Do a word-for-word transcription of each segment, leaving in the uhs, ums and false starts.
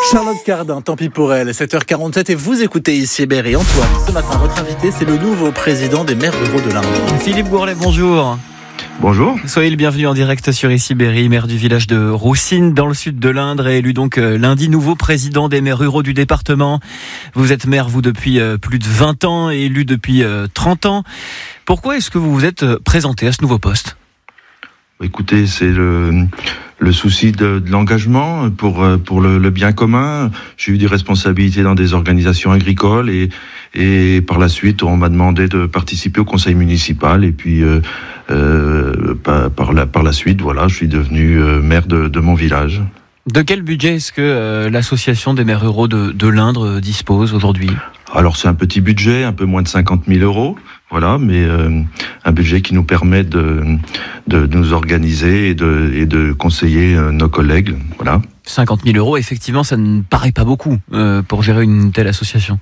Charlotte Cardin, tant pis pour elle, sept heures quarante-sept et vous écoutez ici Berry. Antoine, ce matin, votre invité, c'est le nouveau président des maires ruraux de l'Indre. Philippe Gourlet, bonjour. Bonjour. Soyez le bienvenu en direct sur Ici Berry, maire du village de Roussines, dans le sud de l'Indre, et élu donc lundi nouveau président des maires ruraux du département. Vous êtes maire, vous, depuis plus de vingt ans et élu depuis trente ans. Pourquoi est-ce que vous vous êtes présenté à ce nouveau poste ? Écoutez, c'est le, le souci de, de l'engagement pour, pour le, le bien commun. J'ai eu des responsabilités dans des organisations agricoles et, et par la suite, on m'a demandé de participer au conseil municipal. Et puis, euh, euh, par, par, la, par la suite, voilà, je suis devenu euh, maire de, de mon village. De quel budget est-ce que euh, l'association des maires ruraux de, de l'Indre dispose aujourd'hui ? Alors, c'est un petit budget, un peu moins de cinquante mille euros. Voilà, mais euh, un budget qui nous permet de, de, de nous organiser et de, et de conseiller euh, nos collègues. Voilà. cinquante mille euros, effectivement, ça ne paraît pas beaucoup euh, pour gérer une telle association.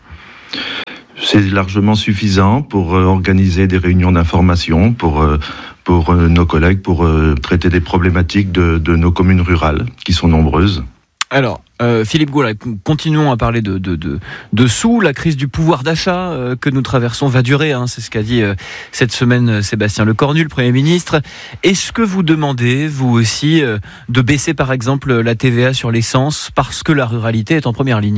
C'est largement suffisant pour euh, organiser des réunions d'information, pour, euh, pour euh, nos collègues, pour euh, traiter des problématiques de, de nos communes rurales, qui sont nombreuses. Alors, euh, Philippe Gourlet, continuons à parler de, de, de, de sous. La crise du pouvoir d'achat euh, que nous traversons va durer, hein, c'est ce qu'a dit euh, cette semaine Sébastien Lecornu, le Premier ministre. Est-ce que vous demandez, vous aussi, euh, de baisser par exemple la T V A sur l'essence parce que la ruralité est en première ligne ?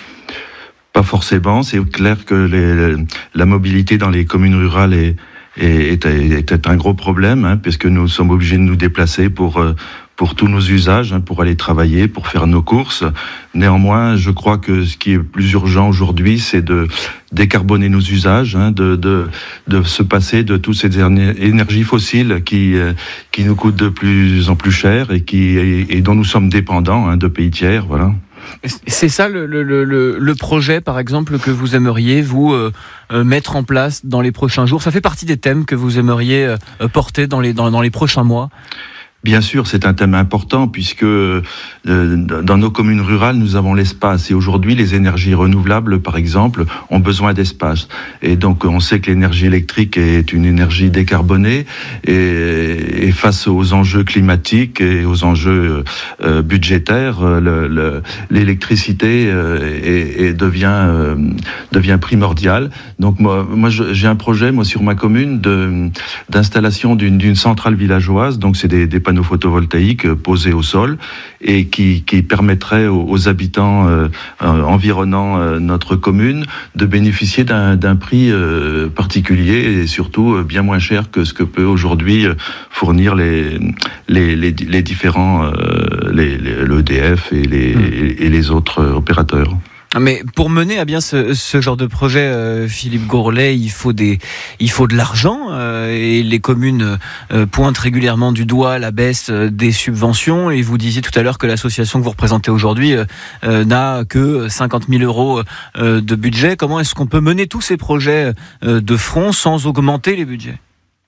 Pas forcément, c'est clair que les, la mobilité dans les communes rurales est, est, est, est un gros problème, hein, puisque nous sommes obligés de nous déplacer pour... Euh, pour tous nos usages, hein, pour aller travailler, pour faire nos courses. Néanmoins, je crois que ce qui est plus urgent aujourd'hui, c'est de décarboner nos usages, hein, de, de, de se passer de toutes ces énergies fossiles qui, euh, qui nous coûtent de plus en plus cher et, qui, et, et dont nous sommes dépendants, hein, de pays tiers. Voilà. C'est ça le, le, le, le projet, par exemple, que vous aimeriez, vous, euh, euh, mettre en place dans les prochains jours ? Ça fait partie des thèmes que vous aimeriez euh, porter dans les, dans, dans les prochains mois ? Bien sûr, c'est un thème important puisque euh, dans nos communes rurales, nous avons l'espace. Et aujourd'hui, les énergies renouvelables, par exemple, ont besoin d'espace. Et donc, on sait que l'énergie électrique est une énergie décarbonée. Et, et face aux enjeux climatiques et aux enjeux euh, budgétaires, le, le, l'électricité euh, est, est, devient, euh, devient primordiale. Donc, moi, moi, j'ai un projet, moi, sur ma commune, de, d'installation d'une, d'une centrale villageoise. Donc, c'est des, des panneaux photovoltaïques posés au sol et qui, qui permettraient aux, aux habitants euh, environnant euh, notre commune de bénéficier d'un, d'un prix euh, particulier et surtout euh, bien moins cher que ce que peut aujourd'hui fournir les, les, les, les différents, euh, les, les, l'E D F et les, mmh. et, et les autres opérateurs. Mais pour mener à bien ce, ce genre de projet, euh, Philippe Gourlet, il faut des, il faut de l'argent euh, et les communes euh, pointent régulièrement du doigt la baisse euh, des subventions. Et vous disiez tout à l'heure que l'association que vous représentez aujourd'hui euh, euh, n'a que cinquante mille euros euh, de budget. Comment est-ce qu'on peut mener tous ces projets euh, de front sans augmenter les budgets ?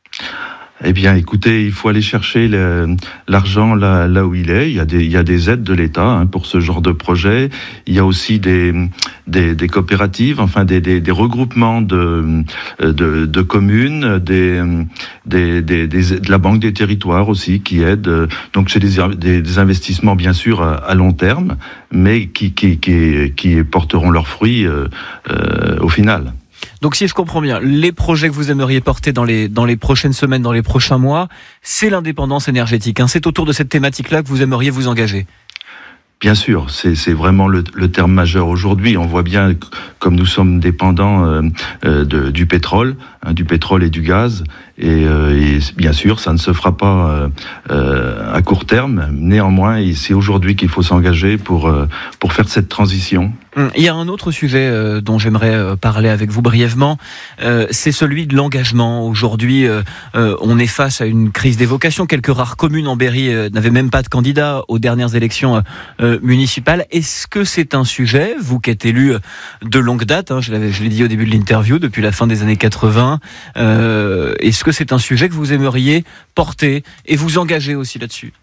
Eh bien, écoutez, il faut aller chercher le, l'argent là, là où il est. Il y a des, il y a des aides de l'État, hein, pour ce genre de projet. Il y a aussi des, des, des coopératives, enfin des, des, des regroupements de, de, de communes, des, des, des, des, de la Banque des territoires aussi qui aident. Donc, c'est des, des, des investissements bien sûr à, à long terme, mais qui, qui, qui, qui porteront leurs fruits euh, euh, au final. Donc si je comprends bien, les projets que vous aimeriez porter dans les, dans les prochaines semaines, dans les prochains mois, c'est l'indépendance énergétique, hein. C'est autour de cette thématique-là que vous aimeriez vous engager. Bien sûr, c'est, c'est vraiment le, le terme majeur aujourd'hui. On voit bien, comme nous sommes dépendants euh, euh, de, du pétrole, hein, du pétrole et du gaz, et, euh, et bien sûr, ça ne se fera pas euh, euh, à court terme. Néanmoins, c'est aujourd'hui qu'il faut s'engager pour, euh, pour faire cette transition. Il y a un autre sujet euh, dont j'aimerais euh, parler avec vous brièvement, euh, c'est celui de l'engagement. Aujourd'hui, euh, euh, on est face à une crise des vocations. Quelques rares communes en Berry euh, n'avaient même pas de candidat aux dernières élections euh, municipales. Est-ce que c'est un sujet, vous qui êtes élu de longue date, hein, je, l'avais, je l'ai dit au début de l'interview, depuis la fin des années quatre-vingts, euh, est-ce que c'est un sujet que vous aimeriez porter et vous engager aussi là-dessus ?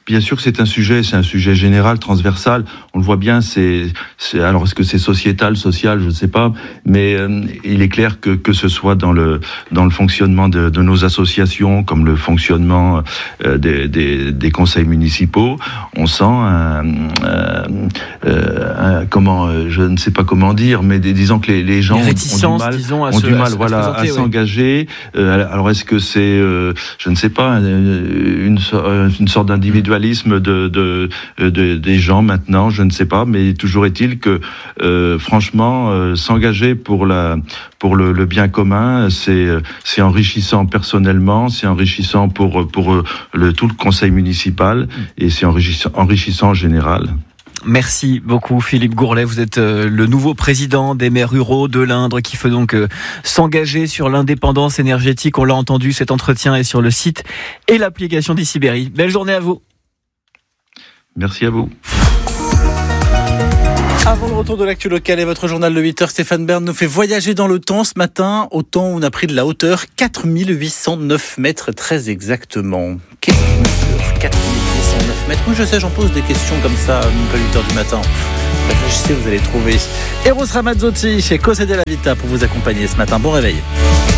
Bien sûr que c'est un sujet, c'est un sujet général, transversal. On le voit bien. C'est, c'est alors est-ce que c'est sociétal, social, je ne sais pas. Mais euh, il est clair que que ce soit dans le dans le fonctionnement de, de nos associations, comme le fonctionnement euh, des, des des conseils municipaux, on sent un, euh, euh, un comment, je ne sais pas comment dire, mais des, disons que les, les gens les ont, ont du mal, disons, à ont se, du mal, à se, voilà, à, à s'engager. Oui. Euh, alors est-ce que c'est, euh, je ne sais pas, une, une sorte d'individualisme de, de, de des gens maintenant, je ne sais pas, mais toujours est-il que euh, franchement, euh, s'engager pour la pour le, le bien commun, c'est c'est enrichissant personnellement, c'est enrichissant pour pour le tout le conseil municipal et c'est enrichissant enrichissant en général. Merci beaucoup Philippe Gourlet, vous êtes euh, le nouveau président des maires ruraux de l'Indre qui fait donc euh, s'engager sur l'indépendance énergétique. On l'a entendu, cet entretien est sur le site et l'application d'Ici Berry. Belle journée à vous. Merci à vous. Avant le retour de l'actu local et votre journal de huit heures, Stéphane Bern nous fait voyager dans le temps ce matin, au temps où on a pris de la hauteur, quatre mille huit cent neuf mètres très exactement. Qu'est-ce qu'une hauteur quatre mille huit cent neuf mètres. Moi je sais, j'en pose des questions comme ça, même pas huit heures du matin. Réfléchissez, vous allez trouver. Eros Ramazzotti chez Cosé della Vita pour vous accompagner ce matin. Bon réveil.